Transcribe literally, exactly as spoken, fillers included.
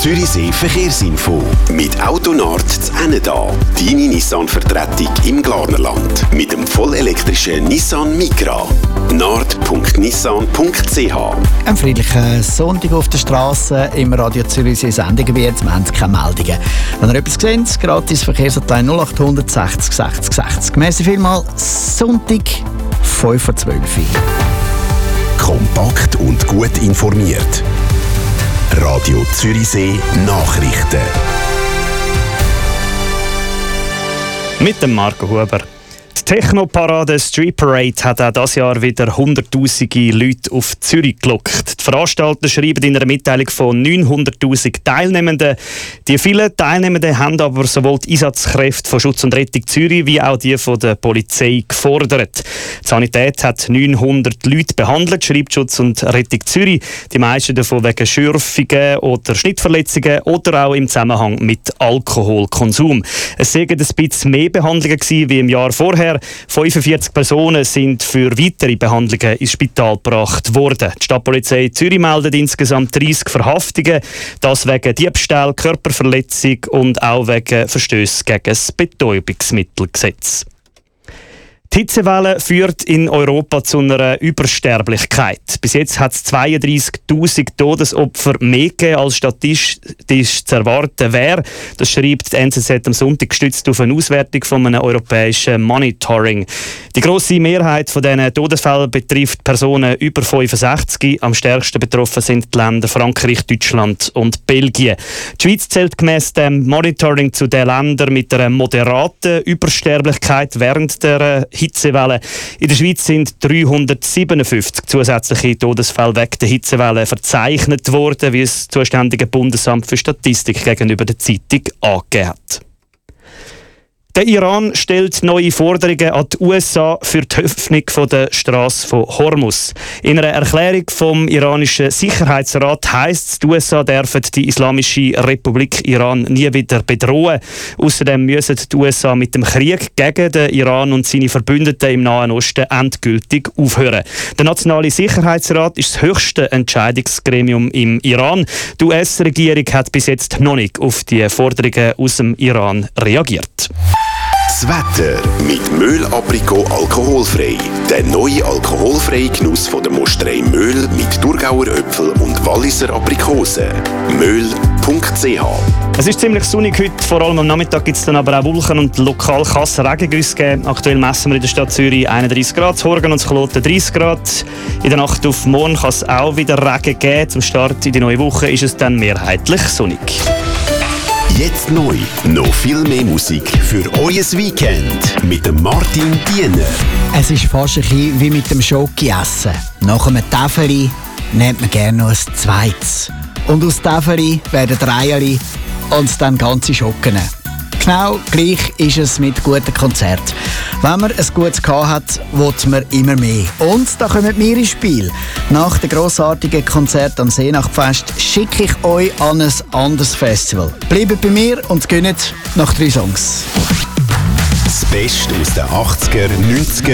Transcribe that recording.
Zürichsee Verkehrsinfo. Mit Autonard zu Enneda. Deine Nissan-Vertretung im Glarnerland. Mit dem vollelektrischen Nissan Micra. nard punkt nissan punkt c h. Ein friedlicher Sonntag auf der Straße. Im Radio Zürichsee Sendegebiet. Wir haben keine Meldungen. Wenn ihr etwas seht, gratis Verkehrsanteil null acht hundert sechzig sechzig sechzig. Merci vielmals. Sonntag, fünf vor zwölf. Kompakt und gut informiert. Radio Zürichsee Nachrichten. Mit dem Marco Huber. Die Techno-Parade Street Parade hat auch dieses Jahr wieder hunderttausende Leute auf Zürich gelockt. Die Veranstalter schreiben in einer Mitteilung von neunhunderttausend Teilnehmenden. Die vielen Teilnehmenden haben aber sowohl die Einsatzkräfte von Schutz und Rettung Zürich wie auch die von der Polizei gefordert. Die Sanität hat neunhundert Leute behandelt, schreibt Schutz und Rettung Zürich. Die meisten davon wegen Schürfungen oder Schnittverletzungen oder auch im Zusammenhang mit Alkoholkonsum. Es seien ein bisschen mehr Behandlungen gewesen wie im Jahr vorher. fünfundvierzig Personen sind für weitere Behandlungen ins Spital gebracht worden. Die Stadtpolizei Zürich meldet insgesamt dreissig Verhaftungen. Das wegen Diebstahl, Körperverletzung und auch wegen Verstößen gegen das Betäubungsmittelgesetz. Die Hitzewelle führt in Europa zu einer Übersterblichkeit. Bis jetzt hat es zweiunddreissigtausend Todesopfer mehr gegeben, als statistisch zu erwarten wäre. Das schreibt die N Z Z am Sonntag, gestützt auf eine Auswertung von einem europäischen Monitoring. Die grosse Mehrheit von diesen Todesfällen betrifft Personen über fünfundsechzig. Am stärksten betroffen sind die Länder Frankreich, Deutschland und Belgien. Die Schweiz zählt gemäss dem Monitoring zu den Ländern mit einer moderaten Übersterblichkeit während der Hitzewelle. In der Schweiz sind dreihundertsiebenundfünfzig zusätzliche Todesfälle wegen der Hitzewelle verzeichnet worden, wie das zuständige Bundesamt für Statistik gegenüber der Zeitung angegeben hat. Der Iran stellt neue Forderungen an die U S A für die Öffnung der Straße von Hormuz. In einer Erklärung vom iranischen Sicherheitsrat heisst es, die U S A dürfen die Islamische Republik Iran nie wieder bedrohen. Außerdem müssen die U S A mit dem Krieg gegen den Iran und seine Verbündeten im Nahen Osten endgültig aufhören. Der Nationale Sicherheitsrat ist das höchste Entscheidungsgremium im Iran. Die U S-Regierung hat bis jetzt noch nicht auf die Forderungen aus dem Iran reagiert. Das Wetter mit Möhl Aprikot alkoholfrei. Der neue alkoholfreie Genuss von der Mosterei Möhl mit Thurgauer Äpfel und Walliser Aprikosen. möhl punkt c h. Es ist ziemlich sonnig heute, vor allem am Nachmittag gibt es dann aber auch Wolken und lokal kann es Regengüsse geben. Aktuell messen wir in der Stadt Zürich einunddreissig Grad, zu Horgen und zu Kloten dreißig Grad. In der Nacht auf morgen kann es auch wieder Regen geben. Zum Start in die neue Woche ist es dann mehrheitlich sonnig. Jetzt neu, noch viel mehr Musik für euer Weekend mit dem Martin Diener. Es ist fast ein bisschen wie mit dem Schoki-Essen. Nach einem Täferi nimmt man gerne noch ein zweites. Und aus Täferi werden Dreierli und dann ganze Schocken. Genau gleich ist es mit guten Konzerten. Wenn man ein gutes gehabt hat, will man immer mehr. Und da kommen wir ins Spiel. Nach dem grossartigen Konzert am Seenachtfest schicke ich euch an ein anderes Festival. Bleibt bei mir und gönnt nach drei Songs. Das Beste aus den achtziger, neunziger